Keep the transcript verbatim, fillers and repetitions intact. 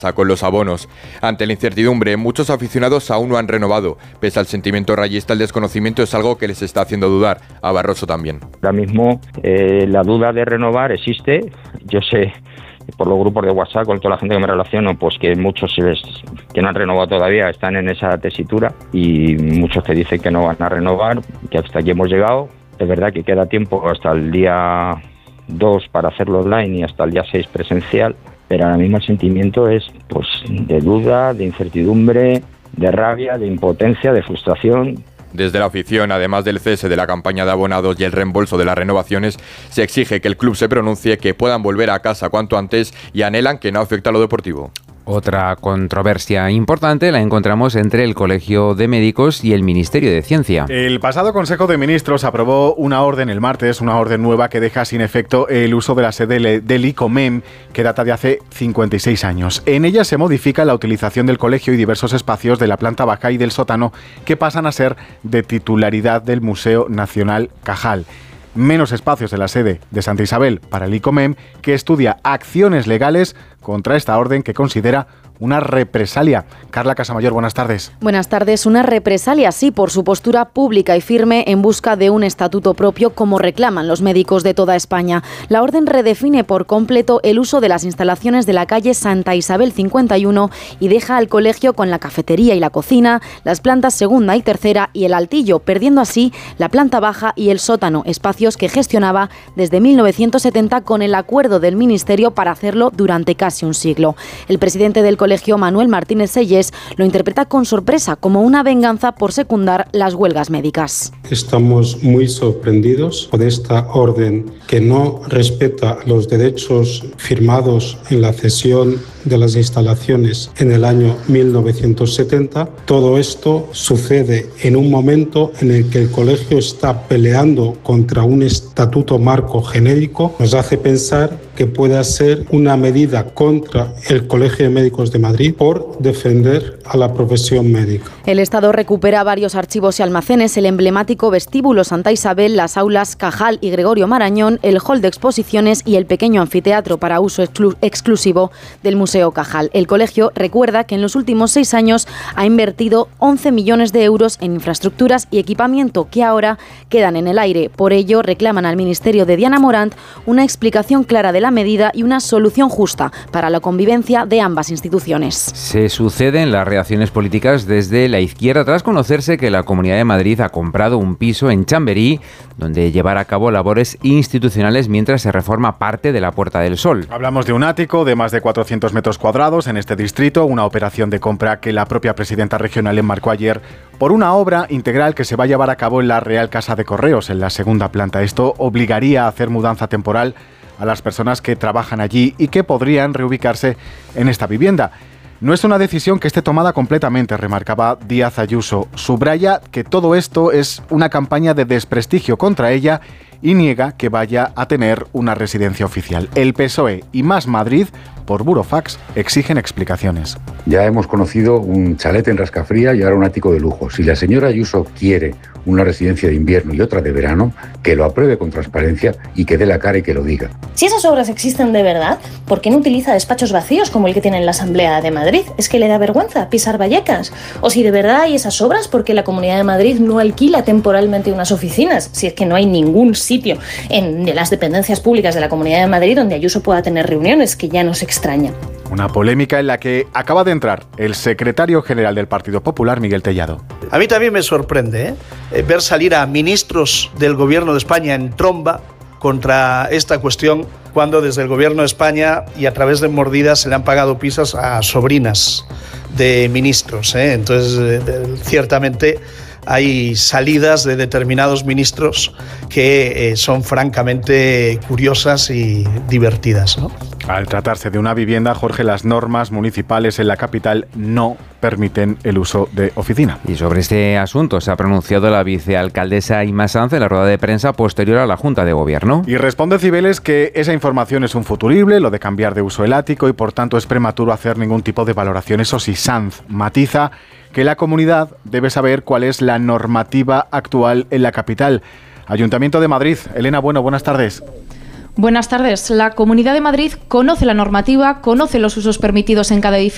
con los abonos. Ante la incertidumbre, muchos aficionados aún no han renovado. Pese al sentimiento rayista, el desconocimiento es algo que les está haciendo dudar. A Barroso también. Ahora mismo eh, la duda de renovar existe. Yo sé, por los grupos de WhatsApp, con toda la gente que me relaciono, pues que muchos que no han renovado todavía están en esa tesitura y muchos que dicen que no van a renovar, que hasta aquí hemos llegado. Es verdad que queda tiempo hasta el día dos para hacerlo online y hasta el día seis presencial. Pero ahora mismo el sentimiento es pues de duda, de incertidumbre, de rabia, de impotencia, de frustración. Desde la afición, además del cese de la campaña de abonados y el reembolso de las renovaciones, se exige que el club se pronuncie, que puedan volver a casa cuanto antes y anhelan que no afecte a lo deportivo. Otra controversia importante la encontramos entre el Colegio de Médicos y el Ministerio de Ciencia. El pasado Consejo de Ministros aprobó una orden el martes, una orden nueva que deja sin efecto el uso de la sede del ICOMEM, que data de hace cincuenta y seis años. En ella se modifica la utilización del colegio y diversos espacios de la planta baja y del sótano que pasan a ser de titularidad del Museo Nacional Cajal. Menos espacios en la sede de Santa Isabel para el ICOMEM, que estudia acciones legales contra esta orden que considera una represalia. Carla Casamayor, buenas tardes. Buenas tardes. Una represalia, sí, por su postura pública y firme en busca de un estatuto propio, como reclaman los médicos de toda España. La orden redefine por completo el uso de las instalaciones de la calle Santa Isabel cincuenta y uno y deja al colegio con la cafetería y la cocina, las plantas segunda y tercera y el altillo, perdiendo así la planta baja y el sótano, espacios que gestionaba desde mil novecientos setenta con el acuerdo del Ministerio para hacerlo durante casi un siglo. El presidente del colegio, Manuel Martínez Seyes, lo interpreta con sorpresa como una venganza por secundar las huelgas médicas. Estamos muy sorprendidos por esta orden que no respeta los derechos firmados en la cesión de las instalaciones en el año mil novecientos setenta. Todo esto sucede en un momento en el que el colegio está peleando contra un estatuto marco genérico. Nos hace pensar que pueda ser una medida contra el Colegio de Médicos de Madrid por defender a la profesión médica. El Estado recupera varios archivos y almacenes, el emblemático vestíbulo Santa Isabel, las aulas Cajal y Gregorio Marañón, el hall de exposiciones y el pequeño anfiteatro para uso exclu- exclusivo del Museo Cajal. El colegio recuerda que en los últimos seis años ha invertido once millones de euros en infraestructuras y equipamiento que ahora quedan en el aire. Por ello, reclaman al Ministerio de Diana Morant una explicación clara de la medida y una solución justa para la convivencia de ambas instituciones. Se suceden las reacciones políticas desde la izquierda tras conocerse que la Comunidad de Madrid ha comprado un piso en Chamberí donde llevar a cabo labores institucionales mientras se reforma parte de la Puerta del Sol. Hablamos de un ático de más de cuatrocientos metros cuadrados en este distrito, una operación de compra que la propia presidenta regional enmarcó ayer por una obra integral que se va a llevar a cabo en la Real Casa de Correos, en la segunda planta. Esto obligaría a hacer mudanza temporal a las personas que trabajan allí y que podrían reubicarse en esta vivienda. No es una decisión que esté tomada completamente, remarcaba Díaz Ayuso. Subraya que todo esto es una campaña de desprestigio contra ella y niega que vaya a tener una residencia oficial. El P S O E y Más Madrid, por burofax, exigen explicaciones. Ya hemos conocido un chalet en Rascafría y ahora un ático de lujo. Si la señora Ayuso quiere una residencia de invierno y otra de verano, que lo apruebe con transparencia y que dé la cara y que lo diga. Si esas obras existen de verdad, ¿por qué no utiliza despachos vacíos como el que tiene en la Asamblea de Madrid? ¿Es que le da vergüenza pisar Vallecas? O si de verdad hay esas obras, ¿por qué la Comunidad de Madrid no alquila temporalmente unas oficinas? Si es que no hay ningún sitio en de las dependencias públicas de la Comunidad de Madrid donde Ayuso pueda tener reuniones, que ya nos extraña. Una polémica en la que acaba de entrar el secretario general del Partido Popular, Miguel Tellado. A mí también me sorprende ¿eh? ver salir a ministros del Gobierno de España en tromba contra esta cuestión, cuando desde el Gobierno de España y a través de mordidas se le han pagado pisos a sobrinas de ministros. ¿eh? Entonces, eh, ciertamente hay salidas de determinados ministros que eh, son francamente curiosas y divertidas, ¿no? Al tratarse de una vivienda, Jorge, las normas municipales en la capital no permiten el uso de oficina. Y sobre este asunto se ha pronunciado la vicealcaldesa Inma Sanz en la rueda de prensa posterior a la Junta de Gobierno. Y responde Cibeles que esa información es un futurible, lo de cambiar de uso el ático, y por tanto es prematuro hacer ningún tipo de valoración. Eso sí, Sanz matiza que la comunidad debe saber cuál es la normativa actual en la capital. Ayuntamiento de Madrid. Elena Bueno, buenas tardes. Buenas tardes. La Comunidad de Madrid conoce la normativa, conoce los usos permitidos en cada edificio